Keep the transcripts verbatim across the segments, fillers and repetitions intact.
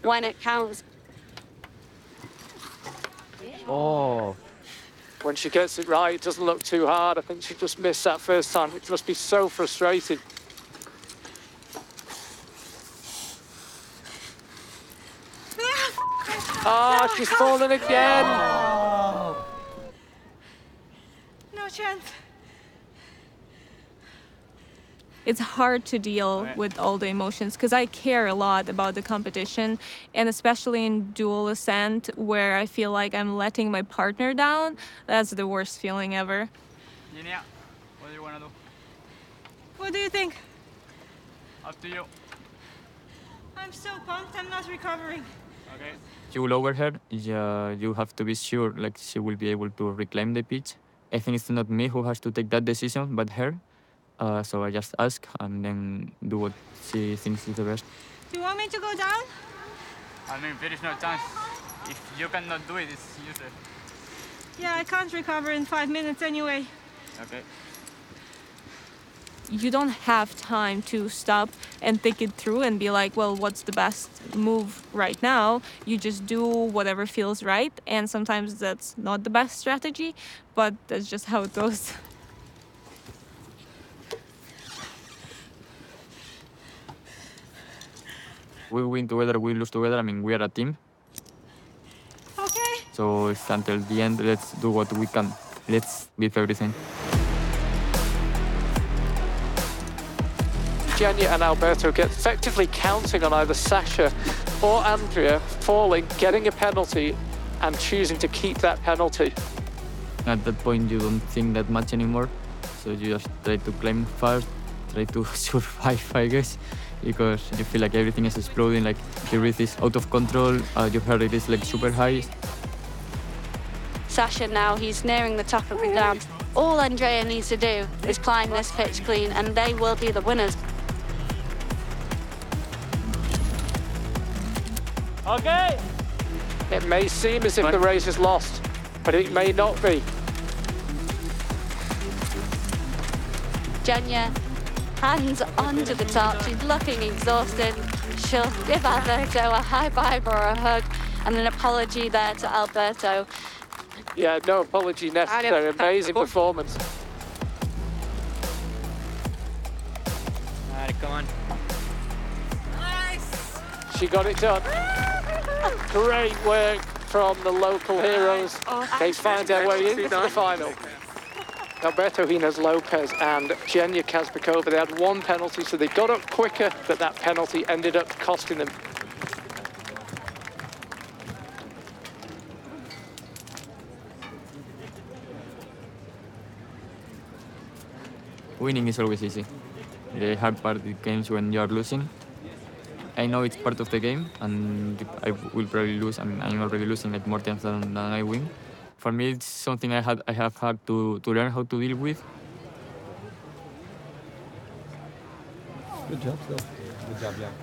when it counts. Oh. When she gets it right, it doesn't look too hard. I think she just missed that first time. It must be so frustrating. Ah, oh, she's fallen again. Oh. No chance. It's hard to deal with all the emotions because I care a lot about the competition, and especially in dual ascent where I feel like I'm letting my partner down. That's the worst feeling ever. Linnea, what do you want to do? What do you think? Up to you. I'm so pumped, I'm not recovering. Okay. You lower her, uh, you have to be sure like she will be able to reclaim the pitch. I think it's not me who has to take that decision, but her. Uh, so I just ask and then do what she thinks is the best. Do you want me to go down? I mean, there is no chance. If you cannot do it, it's useless. Yeah, I can't recover in five minutes anyway. Okay. You don't have time to stop and think it through and be like, well, what's the best move right now? You just do whatever feels right, and sometimes that's not the best strategy, but that's just how it goes. We win together, we lose together. I mean, we are a team. Okay. So it's until the end, let's do what we can. Let's give everything. Genya and Alberto get effectively counting on either Sasha or Andrea falling, getting a penalty, and choosing to keep that penalty. At that point, you don't think that much anymore. So you just try to climb fast, try to survive, I guess, because you feel like everything is exploding, like the breath is out of control, uh, your heart rate is like super high. Sasha now, he's nearing the top of the ground. All Andrea needs to do is climb this pitch clean, and they will be the winners. Okay. It may seem as if the race is lost, but it may not be. Genya, hands onto the top. She's looking exhausted. She'll give Alberto a high five or a hug, and an apology there to Alberto. Yeah, no apology necessary. Amazing performance. All right, come on. Nice. She got it done. Great work from the local heroes. They find their way into the final. Alberto Hines Lopez and Genya Kazbekova, they had one penalty, so they got up quicker, but that penalty ended up costing them. Winning is always easy. The hard part comes when you are losing. I know it's part of the game, and I will probably lose. I mean, I'm already losing like more times than, than I win. For me, it's something I had I have had to, to learn how to deal with. Good job, though. Good job, yeah.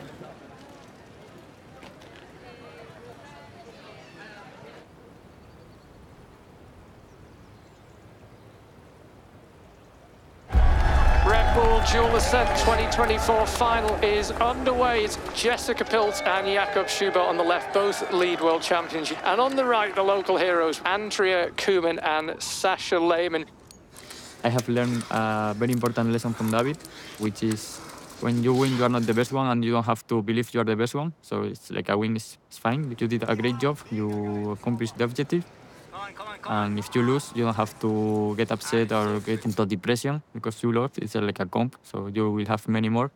Red Bull Dual Ascent twenty twenty-four final is underway. It's Jessica Pilz and Jakob Schubert on the left, both lead world champions. And on the right, the local heroes, Andrea Kuman and Sasha Lehmann. I have learned a very important lesson from David, which is when you win, you are not the best one, and you don't have to believe you are the best one. So it's like a win is fine. You did a great job. You accomplished the objective. And if you lose, you don't have to get upset or get into depression because you lost. It's like a comp, so you will have many more.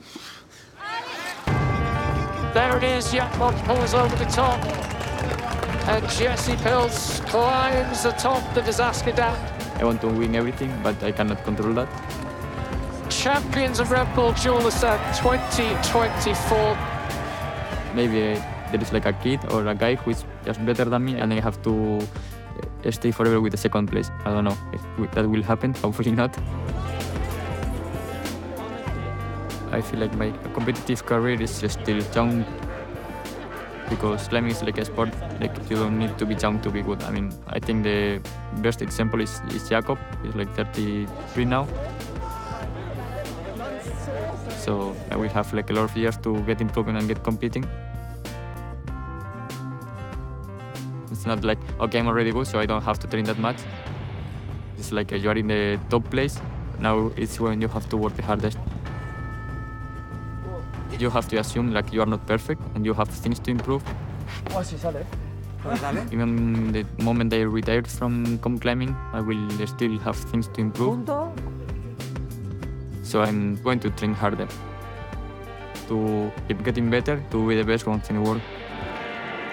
There it is, Jakob pulls over the top. And Jessie Pilz climbs the top of the disaster dam. I want to win everything, but I cannot control that. Champions of Red Bull Dual Ascent twenty twenty-four. Maybe there is like a kid or a guy who is just better than me, and I have to stay forever with the second place. I don't know if that will happen, hopefully not. I feel like my competitive career is just still young, because climbing is like a sport, like you don't need to be young to be good. I mean, I think the best example is, is Jakob. He's like thirty-three now. So I will have like a lot of years to get improving and get competing. It's not like, okay, I'm already good, so I don't have to train that much. It's like uh, you are in the top place. Now it's when you have to work the hardest. You have to assume like you are not perfect and you have things to improve. Even the moment I retire from comp climbing, I will still have things to improve. So I'm going to train harder to keep getting better, to be the best ones in the world.